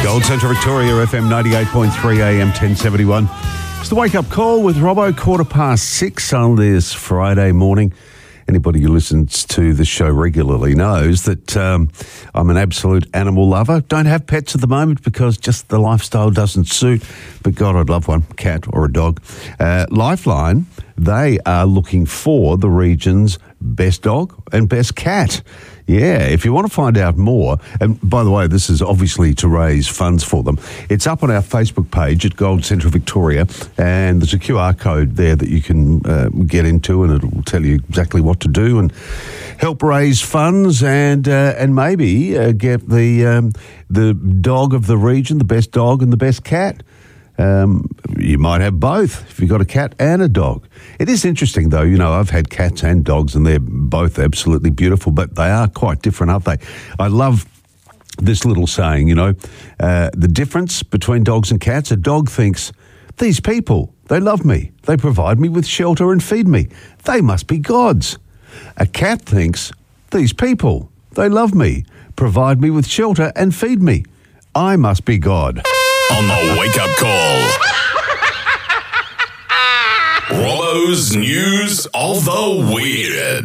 Gold Central Victoria, FM 98.3 AM 1071. It's the wake-up call with Robbo, 6:15 on this Friday morning. Anybody who listens to the show regularly knows that I'm an absolute animal lover. Don't have pets at the moment because just the lifestyle doesn't suit. But God, I'd love one, cat or a dog. Lifeline, they are looking for the region's best dog and best cat. Yeah, if you want to find out more, and by the way, this is obviously to raise funds for them. It's up on our Facebook page at Gold Central Victoria, and there's a QR code there that you can get into, and it will tell you exactly what to do and help raise funds and maybe get the dog of the region, the best dog and the best cat. You might have both if you've got a cat and a dog. It is interesting, though. You know, I've had cats and dogs, and they're both absolutely beautiful, but they are quite different, aren't they? I love this little saying, you know, the difference between dogs and cats. A dog thinks, these people, they love me. They provide me with shelter and feed me. They must be gods. A cat thinks, these people, they love me, provide me with shelter and feed me. I must be God. On the wake-up call. Robbo's News of the Weird.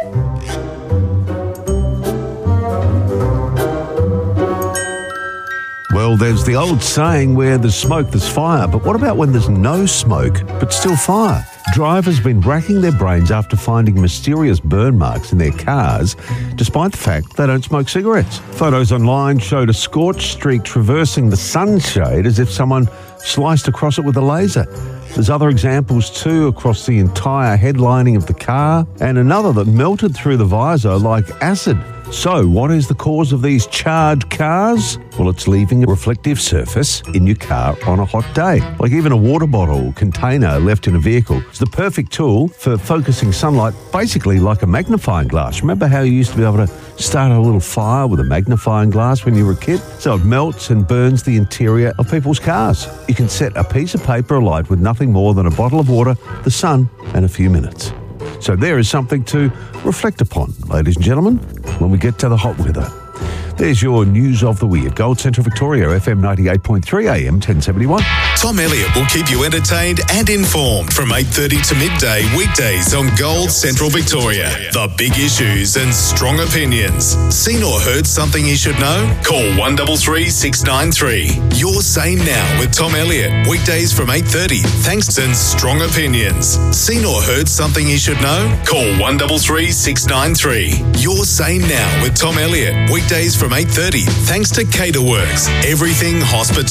Well, there's the old saying where there's smoke, there's fire. But what about when there's no smoke, but still fire? Drivers have been racking their brains after finding mysterious burn marks in their cars, despite the fact they don't smoke cigarettes. Photos online showed a scorched streak traversing the sunshade as if someone sliced across it with a laser. There's other examples too across the entire headlining of the car, and another that melted through the visor like acid. So, what is the cause of these charred cars? Well, it's leaving a reflective surface in your car on a hot day. Like even a water bottle container left in a vehicle is the perfect tool for focusing sunlight, basically like a magnifying glass. Remember how you used to be able to start a little fire with a magnifying glass when you were a kid? So it melts and burns the interior of people's cars. You can set a piece of paper alight with nothing more than a bottle of water, the sun, and a few minutes. So there is something to reflect upon, ladies and gentlemen, when we get to the hot weather. There's your News of the Weird. Gold Central Victoria, FM 98.3 AM 1071. Tom Elliott will keep you entertained and informed from 8:30 to midday weekdays on Gold Central Victoria. The big issues and strong opinions. Seen or heard something you should know? Call 133 693. Your Say Now with Tom Elliott. Weekdays from 8:30. Thanks and strong opinions. Seen or heard something you should know? Call 133 693. Your Say Now with Tom Elliott. Weekdays from 8:30. Thanks to Caterworks. Everything hospitality.